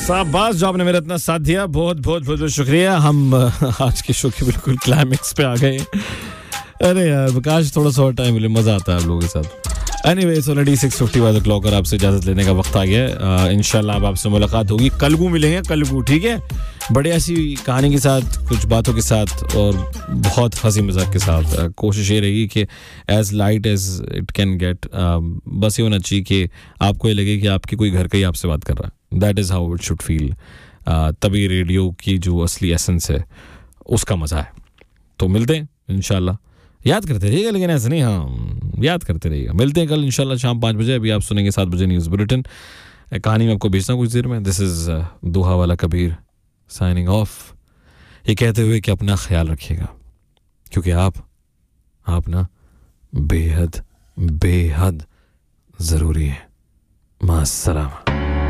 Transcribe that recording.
शाबाश जो आपने मेरा इतना साथ दिया, बहुत बहुत बहुत बहुत शुक्रिया। हम आज के शो के बिल्कुल क्लाइमेक्स पे आ गए। अरे यार काश थोड़ा सा और टाइम मिले, मजा आता है आप लोगों के साथ। एनीवे इट्स ऑलरेडी 6:50 क्लॉक और आपसे इजाजत लेने का वक्त आ गया है। इंशाल्लाह अब आपसे मुलाकात होगी, कलगू मिलेंगे, कलगू, ठीक है, बढ़िया सी कहानी के साथ, कुछ बातों के साथ और बहुत हंसी मजाक के साथ। कोशिश ये रहेगी कि as light as it can get, बस ये होना चाहिए कि आपको ये लगे कि आपके कोई घर का ही आपसे बात कर रहा है। That is how it should feel. तभी रेडियो की जो असली एसेंस है उसका मज़ा है। तो मिलते हैं इंशाल्लाह, याद करते रहिएगा, लेकिन ऐसा नहीं, हाँ याद करते रहिएगा। मिलते हैं कल इंशाल्लाह शाम 5 बजे। अभी आप सुनेंगे 7 बजे न्यूज़ बुलेटिन। कहानी में आपको भेजना कुछ देर में। दिस इज़ दोहा वाला कबीर साइनिंग ऑफ, ये कहते हुए कि अपना ख्याल रखिएगा, क्योंकि आप ना बेहद बेहद ज़रूरी है। मास्सलामा।